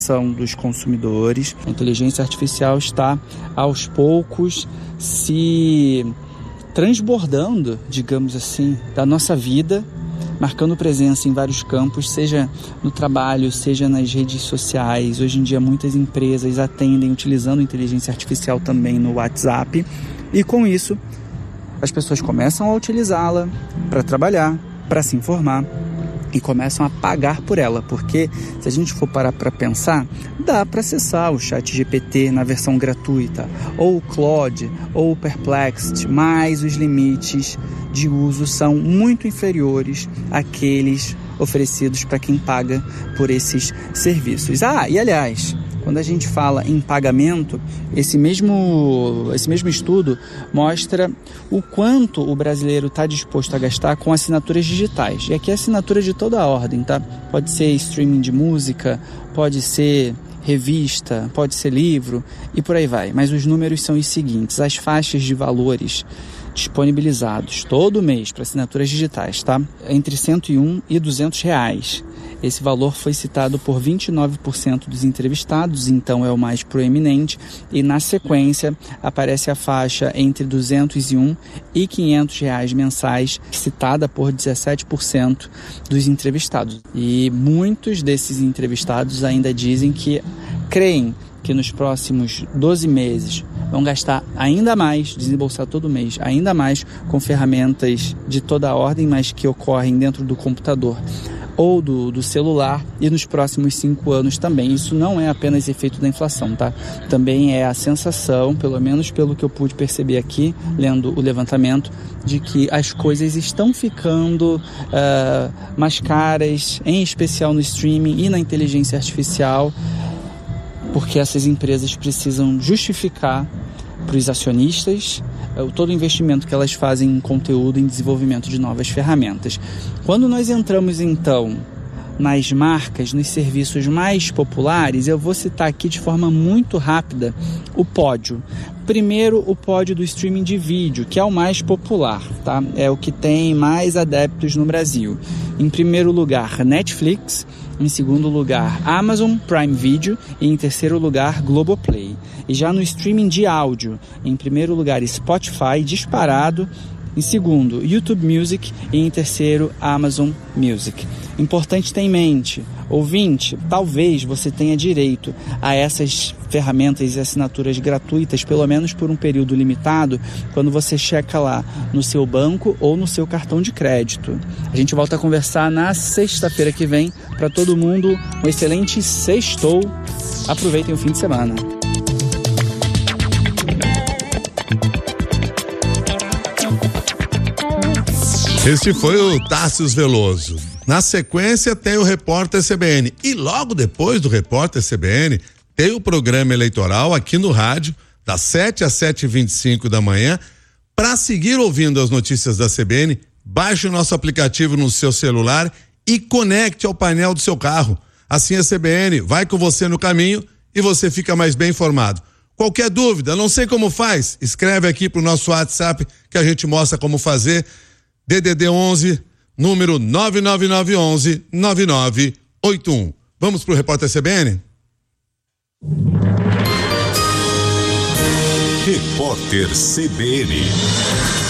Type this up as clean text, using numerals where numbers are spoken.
dos consumidores. A inteligência artificial está aos poucos se transbordando, digamos assim, da nossa vida, marcando presença em vários campos, seja no trabalho, seja nas redes sociais. Hoje em dia muitas empresas atendem utilizando inteligência artificial também no WhatsApp, e com isso as pessoas começam a utilizá-la para trabalhar, para se informar, e começam a pagar por ela, porque se a gente for parar para pensar, dá para acessar o ChatGPT na versão gratuita, ou o Claude, ou o Perplexity, mas os limites de uso são muito inferiores àqueles oferecidos para quem paga por esses serviços. E aliás, quando a gente fala em pagamento, esse mesmo estudo mostra o quanto o brasileiro está disposto a gastar com assinaturas digitais. E aqui é assinatura de toda a ordem, tá? Pode ser streaming de música, pode ser revista, pode ser livro e por aí vai. Mas os números são os seguintes: as faixas de valores disponibilizados todo mês para assinaturas digitais, tá? Entre R$101 e R$200. Esse valor foi citado por 29% dos entrevistados, então é o mais proeminente, e na sequência aparece a faixa entre R$201 e R$500 mensais, citada por 17% dos entrevistados. E muitos desses entrevistados ainda dizem que creem que nos próximos 12 meses vão gastar ainda mais, desembolsar todo mês, ainda mais com ferramentas de toda a ordem, mas que ocorrem dentro do computador ou do celular, e nos próximos 5 anos também. Isso não é apenas efeito da inflação, tá? Também é a sensação, pelo menos pelo que eu pude perceber aqui, lendo o levantamento, de que as coisas estão ficando mais caras, em especial no streaming e na inteligência artificial, porque essas empresas precisam justificar para os acionistas todo o investimento que elas fazem em conteúdo, em desenvolvimento de novas ferramentas. Quando nós entramos, então, nas marcas, nos serviços mais populares, eu vou citar aqui de forma muito rápida o pódio. Primeiro, o pódio do streaming de vídeo, que é o mais popular, tá? É o que tem mais adeptos no Brasil. Em primeiro lugar, Netflix. Em segundo lugar, Amazon Prime Video, e em terceiro lugar, Globoplay. E já no streaming de áudio, em primeiro lugar, Spotify, disparado. Em segundo, YouTube Music, e em terceiro, Amazon Music. Importante ter em mente, ouvinte, talvez você tenha direito a essas ferramentas e assinaturas gratuitas, pelo menos por um período limitado, quando você checa lá no seu banco ou no seu cartão de crédito. A gente volta a conversar na sexta-feira que vem. Para todo mundo, um excelente sextou. Aproveitem o fim de semana. Este foi o Tássio Veloso. Na sequência tem o Repórter CBN. E logo depois do Repórter CBN, tem o programa eleitoral aqui no rádio, das 7 às 7h25 da manhã. Para seguir ouvindo as notícias da CBN, baixe o nosso aplicativo no seu celular e conecte ao painel do seu carro. Assim a CBN vai com você no caminho e você fica mais bem informado. Qualquer dúvida, não sei como faz, escreve aqui pro nosso WhatsApp que a gente mostra como fazer. DDD 11, número 99911-9981. Vamos pro Repórter CBN? Repórter CBN.